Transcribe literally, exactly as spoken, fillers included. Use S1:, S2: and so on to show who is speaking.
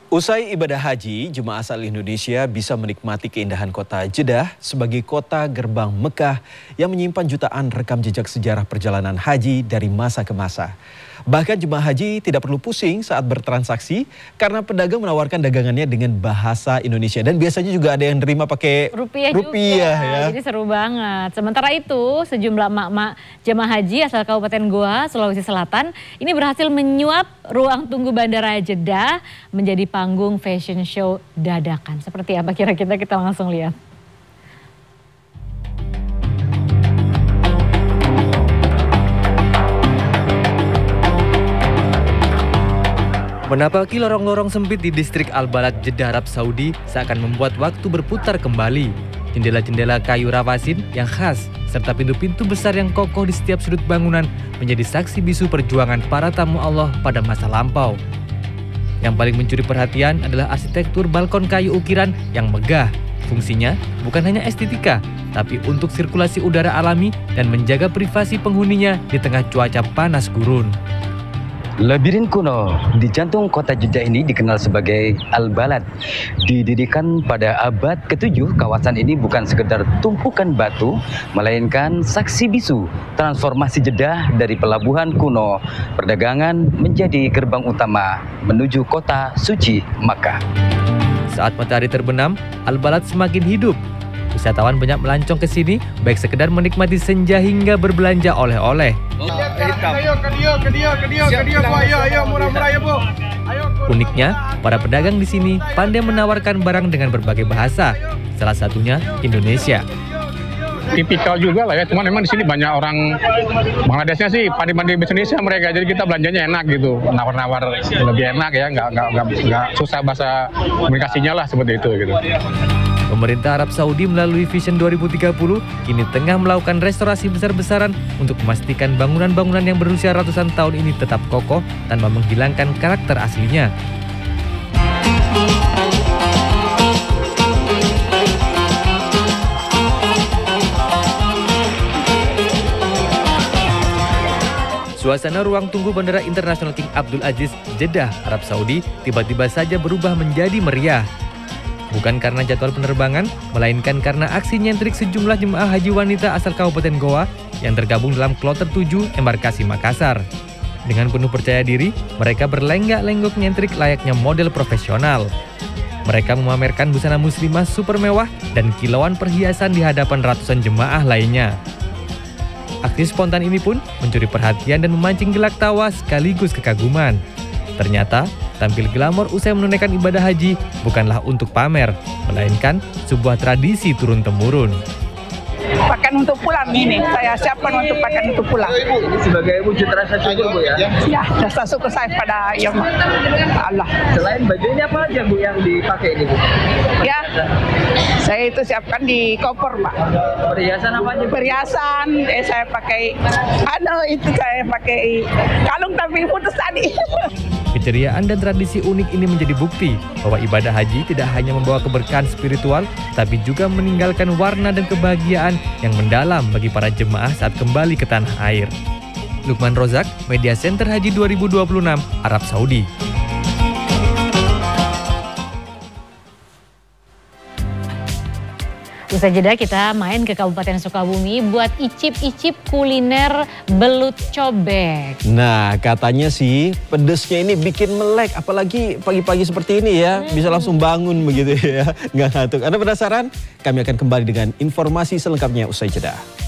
S1: Usai ibadah haji, jemaah asal Indonesia bisa menikmati keindahan kota Jeddah sebagai kota gerbang Mekah yang menyimpan jutaan rekam jejak sejarah perjalanan haji dari masa ke masa. Bahkan jemaah haji tidak perlu pusing saat bertransaksi karena pedagang menawarkan dagangannya dengan bahasa Indonesia. Dan biasanya juga ada yang nerima pakai
S2: rupiah,
S1: rupiah
S2: juga.
S1: Ya.
S2: Jadi seru banget. Sementara itu sejumlah emak-emak jemaah haji asal Kabupaten Goa, Sulawesi Selatan ini berhasil menyuap ruang tunggu Bandara Jeddah menjadi panggung fashion show dadakan. Seperti apa kira-kira, kita langsung lihat.
S3: Menapaki lorong-lorong sempit di distrik Al-Balad, Jeddah, Arab Saudi seakan membuat waktu berputar kembali. Jendela-jendela kayu rawasin yang khas serta pintu-pintu besar yang kokoh di setiap sudut bangunan menjadi saksi bisu perjuangan para tamu Allah pada masa lampau. Yang paling mencuri perhatian adalah arsitektur balkon kayu ukiran yang megah. Fungsinya bukan hanya estetika, tapi untuk sirkulasi udara alami dan menjaga privasi penghuninya di tengah cuaca panas gurun.
S4: Labirin kuno di jantung kota Jeddah ini dikenal sebagai Al-Balad. Didirikan pada abad ketujuh, kawasan ini bukan sekedar tumpukan batu, melainkan saksi bisu transformasi Jeddah dari pelabuhan kuno, perdagangan menjadi gerbang utama menuju kota suci Makkah.
S3: Saat matahari terbenam, Al-Balad semakin hidup. Wisatawan banyak melancong ke sini, baik sekedar menikmati senja hingga berbelanja oleh-oleh. Uniknya, para pedagang di sini pandai menawarkan barang dengan berbagai bahasa, salah satunya Indonesia.
S5: Tipikal juga lah ya, cuman memang di sini banyak orang Bangladesnya sih pandai-pandai bahasa Indonesia mereka, jadi kita belanjanya enak gitu, nawar-nawar lebih enak ya, nggak nggak nggak nggak susah bahasa komunikasinya lah seperti itu gitu.
S3: Pemerintah Arab Saudi melalui Vision dua ribu tiga puluh kini tengah melakukan restorasi besar-besaran untuk memastikan bangunan-bangunan yang berusia ratusan tahun ini tetap kokoh tanpa menghilangkan karakter aslinya. Suasana ruang tunggu Bandara Internasional King Abdul Aziz, Jeddah, Arab Saudi tiba-tiba saja berubah menjadi meriah. Bukan karena jadwal penerbangan, melainkan karena aksi nyentrik sejumlah jemaah haji wanita asal Kabupaten Goa yang tergabung dalam kloter tujuh Embarkasi Makassar. Dengan penuh percaya diri, mereka berlenggak-lenggok nyentrik layaknya model profesional. Mereka memamerkan busana muslimah super mewah dan kilauan perhiasan di hadapan ratusan jemaah lainnya. Aksi spontan ini pun mencuri perhatian dan memancing gelak tawa sekaligus kekaguman. Ternyata, tampil glamor usai menunaikan ibadah haji bukanlah untuk pamer, melainkan sebuah tradisi turun-temurun.
S6: Pakaian untuk pulang ini, saya siapkan untuk pakaian untuk pulang.
S7: Ini sebagai wujud rasa syukur Bu ya?
S6: Ya, rasa syukur saya pada yang Allah.
S7: Selain baju ini apa aja Bu yang dipakai ini Bu?
S6: Ya, saya itu siapkan di koper Pak.
S7: Perhiasan apa aja?
S6: Perhiasan, eh saya pakai, ada itu saya pakai kalung tapi putus tadi.
S3: Keceriaan dan tradisi unik ini menjadi bukti bahwa ibadah haji tidak hanya membawa keberkahan spiritual, tapi juga meninggalkan warna dan kebahagiaan yang mendalam bagi para jemaah saat kembali ke tanah air. Lukman Rozak, Media Center Haji dua ribu dua puluh enam, Arab Saudi.
S2: Usai jeda kita main ke Kabupaten Sukabumi buat icip-icip kuliner belut cobek.
S1: Nah, katanya sih pedesnya ini bikin melek, apalagi pagi-pagi seperti ini ya, hmm. bisa langsung bangun begitu ya, nggak ngantuk. Anda penasaran? Kami akan kembali dengan informasi selengkapnya usai jeda.